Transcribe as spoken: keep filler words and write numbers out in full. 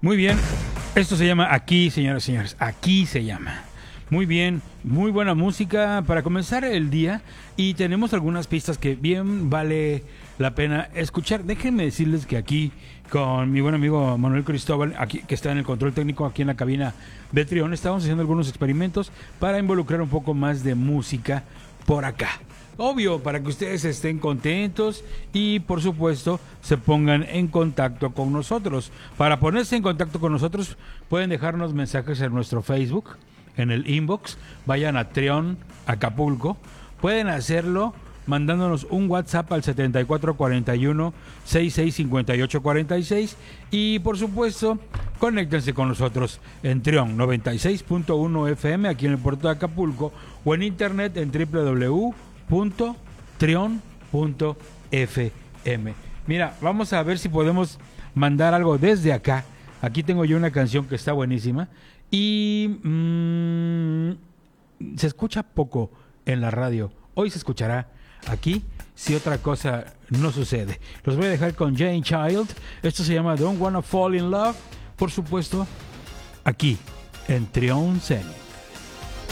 Muy bien, esto se llama Aquí, señoras y señores, Aquí se llama. Muy bien, muy buena música para comenzar el día y tenemos algunas pistas que bien vale la pena escuchar. Déjenme decirles que aquí con mi buen amigo Manuel Cristóbal, aquí, que está en el control técnico aquí en la cabina de Trión, estamos haciendo algunos experimentos para involucrar un poco más de música por acá. Obvio, para que ustedes estén contentos y por supuesto se pongan en contacto con nosotros. Para ponerse en contacto con nosotros pueden dejarnos mensajes en nuestro Facebook, en el inbox, vayan a Trión Acapulco, pueden hacerlo mandándonos un WhatsApp al setenta y cuatro cuarenta y uno sesenta y seis cincuenta y ocho cuarenta y seis y por supuesto conéctense con nosotros en Trión noventa y seis punto uno F M aquí en el puerto de Acapulco o en internet en doble u doble u doble u punto trión punto f m. Mira, vamos a ver si podemos mandar algo desde acá. Aquí tengo yo una canción que está buenísima y mmm, se escucha poco en la radio. Hoy se escuchará aquí si otra cosa no sucede. Los voy a dejar con Jane Child. Esto se llama Don't Wanna Fall in Love. Por supuesto, aquí en Trión Zen.